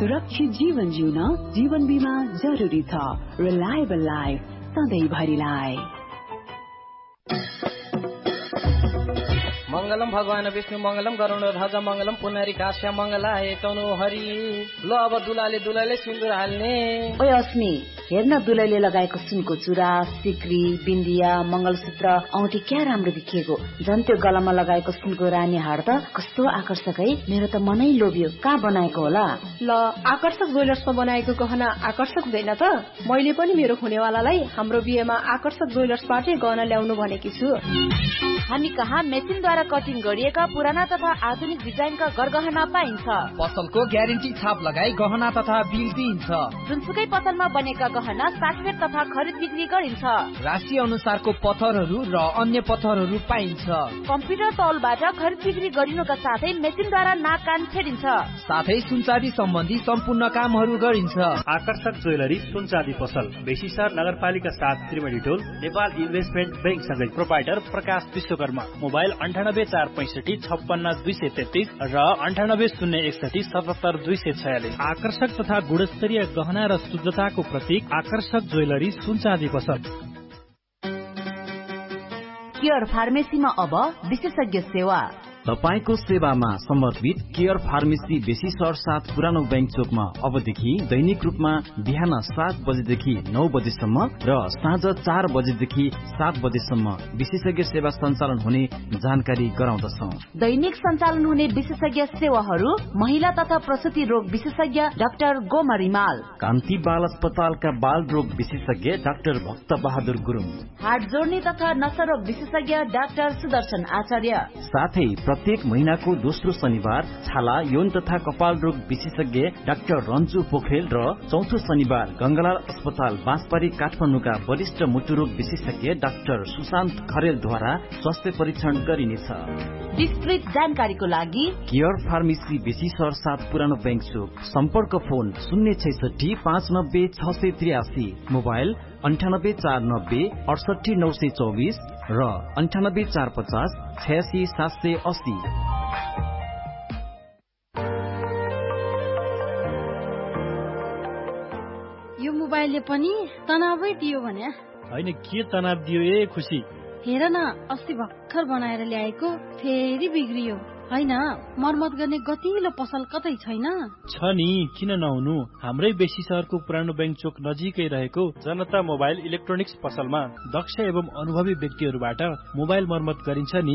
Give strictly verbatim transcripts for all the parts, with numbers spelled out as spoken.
सुरक्षित जीवन जिउन जीवन बीमा जरुरी छ। Reliable life सधैँभरिलाई। मंगलम भगवान विष्णु मंगलम गरुण ध्वज मंगलम पुनरी काश्य मंगलाय तनु हरि। ल अब दुलाले दुलाले सिन्दुर हाल्ने। ओए अस्मी, हेर्न दुलैले लगाएको सुनको चुरा, सिक्री, बिन्दिया, मंगलसूत्र, औँठी क्या राम्रो देखिएको। झन् त्यो गलामा लगाएको सुनको रानी हार त कस्तो आकर्षक है। मेरो त मनै लोभ्यो। कहाँ बनाएको होला? ल, आकर्षक ज्वेलर्समा बनाएको गहना आकर्षक हुँदैन त? मैले पनि मेरो हुनेवालालाई हाम्रो बिहेमा आकर्षक ज्वेलर्सबाटै गहना ल्याउनु भनेकी छु। हामी कहाँ मेसिनद्वारा कटिङ गरिएका पुराना तथा आधुनिक डिजाइनका गरगहना पाइन्छ। पसलको ग्यारेन्टी छाप लगाई गहना तथा बिल दिइन्छ। जुनसुकै पसलमा बनेका गहना साटफेर तथा खरिद बिक्री गरिन्छ। राशि अनुसारको पत्थरहरू र अन्य पत्थरहरू पाइन्छ। कम्प्युटर तौलबाट खरिद बिक्री गरिनुका साथै मेसिनद्वारा नाक कान छेडिन्छ। साथै सुनचाँदी सम्बन्धी सम्पूर्ण कामहरू गरिन्छ। आकर्षक ज्वेलरी सुनचाँदी पसल बेसीसार नगरपालिका सात त्रिवेणी टोल नेपाल इन्भेस्टमेन्ट बैंक सँगै। प्रोपाइटर प्रकाश विश्वकर्मा। मोबाइल अन्ठानब्बे चार पैंसठी छप्पन्न दुई सय तेत्तीस र अन्ठानब्बे शून्य एकसठी सतहत्तर दुई सय छयालिस। आकर्षक तथा गुणस्तरीय गहना र शुद्धताको प्रतीक आकर्षक ज्वेलरी सुनचाँदी पसल। केयर फार्मेसीमा अब विशेषज्ञ सेवा। तपाईको सेवामा समर्पित केयर फार्मेसी बेसी सर साथ पुरानो बैंक चोकमा अबदेखि दैनिक रूपमा बिहान सात बजेदेखि नौ बजेसम्म र साँझ चार बजेदेखि सात बजेसम्म विशेषज्ञ सेवा सञ्चालन हुने जानकारी गराउँदछौ। दैनिक सञ्चालन हुने विशेषज्ञ सेवाहरू महिला तथा प्रसुति रोग विशेषज्ञ डाक्टर गोमा रिमाल, कान्ति बाल अस्पतालका बाल रोग विशेषज्ञ डाक्टर भक्त बहादुर गुरुङ, हार्ट जोड्ने तथा नसा रोग विशेषज्ञ डाक्टर सुदर्शन आचार्य, साथै प्रत्येक महिनाको दोस्रो शनिबार छाला यौन तथा कपाल रोग विशेषज्ञ डाक्टर रन्जु पोखरेल र चौथो शनिबार गंगालाल अस्पताल बाँसबारी काठमाडौँका वरिष्ठ मुटु रोग विशेषज्ञ डाक्टर सुशान्त खरेलद्वारा स्वास्थ्य परीक्षण गरिनेछ। विस्तृत जानकारीको लागि केयर फार्मेसी बेसी सर साथ पुरानो बैंक चोक। सम्पर्क फोन शून्य छैसठी पाँच नब्बे छ सय त्रियासी, मोबाइल अन्ठानब्बे चार नब्बे अडसठी नौ सय चौबिस र अन्ठानब्बे चार पचास छयासी सात सय अस्सी। यो मोबाइलले पनि तनावै दियो भने? होइन, के तनाव दियो ए खुसी? हेर न, अस्ति भर्खर बनाएर ल्याएको फेरि बिग्रियो। होइन, मर्मत गर्ने गतिलो पसल कतै छैन? छ नि, किन नहुनु। हाम्रै बेसी सहरको पुरानो बैंक चोक नजिकै रहेको जनता मोबाइल इलेक्ट्रोनिक्स पसलमा दक्ष एवं अनुभवी व्यक्तिहरूबाट मोबाइल मर्मत गरिन्छ नि।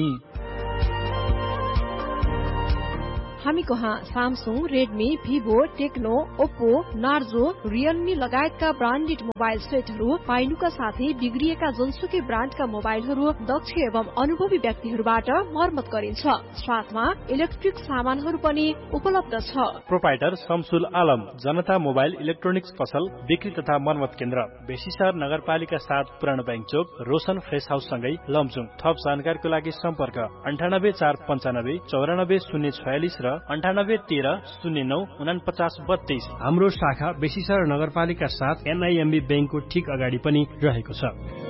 हामी कहाँ Samsung, Redmi, Vivo, Tecno, Oppo, Narzo, Realme लगायतका ब्रान्डेड मोबाइल सेटहरू पाइनुका साथै बिग्रिएका जुनसुकै ब्रान्डका मोबाइलहरू दक्ष एवं अनुभवी व्यक्तिहरूबाट मर्मत गरिन्छ। साथमा इलेक्ट्रिक सामानहरू पनि उपलब्ध छ। प्रोपाइटर शमसुल आलम, जनता मोबाइल इलेक्ट्रोनिक्स पसल बिक्री तथा मर्मत केन्द्र, बेसीसर नगरपालिका सात पुरानो बैंक चोक, रोशन फ्रेश हाउस सँगै लमजुङ। थप जानकारीको लागि सम्पर्क अन्ठानब्बे चार पञ्चानब्बे चौरानब्बे शून्य छयालिस र अन्ठानब्बे तेह्र शून्य नौ उनापचास बत्तीस। हाम्रो शाखा बेसीसर नगरपालिका साथ एनआईएमबी बैंकको ठिक अगाडि पनि रहेको छ।